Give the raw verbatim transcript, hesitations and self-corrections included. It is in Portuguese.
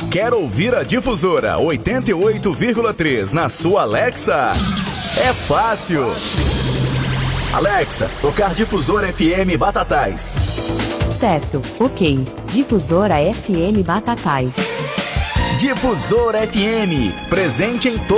Quer ouvir a Difusora oitenta e oito vírgula três na sua Alexa? É fácil. Alexa, tocar Difusora F M Batatais. Certo, ok. Difusora F M Batatais. Difusora F M, presente em todo